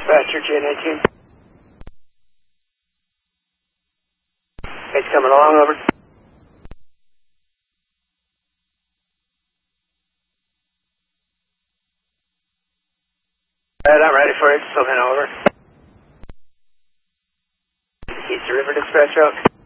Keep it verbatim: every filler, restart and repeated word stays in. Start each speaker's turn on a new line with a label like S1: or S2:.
S1: Dispatcher J nineteen. It's coming along, over. Alright, I'm ready for it. Still in, over. East River Dispatch out.